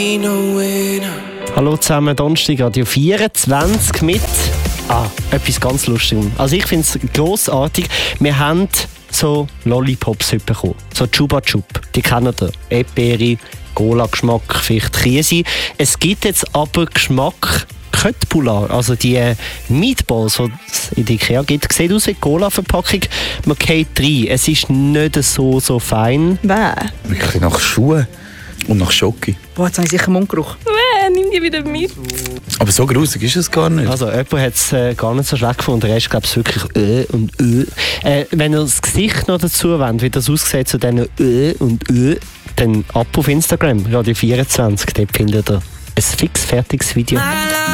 Hallo zusammen, Donnerstag Radio 24 mit etwas ganz Lustigem. Also ich finde es grossartig. Wir haben so Lollipops heute bekommen. So Chupa Chup. Die kennen ihr. Erdbeere, Cola-Geschmack, vielleicht Käse. Es gibt jetzt aber Geschmack Köttbullar. Also die Meatballs, die es in der Ikea gibt, sieht aus wie Cola-Verpackung. Man geht rein. Es ist nicht so fein. Wirklich nach Schuhen und nach Schoki. Boah, jetzt habe ich sicher Mundgeruch. Nimm die wieder mit. Aber so grusig ist es gar nicht. Also jemand hat es gar nicht so schlecht gefunden. Der Rest glaube ich wirklich und wenn ihr das Gesicht noch dazu wollt, wie das aussieht zu diesen und dann ab auf Instagram, Radio 24, dort findet ihr ein fix fertiges Video.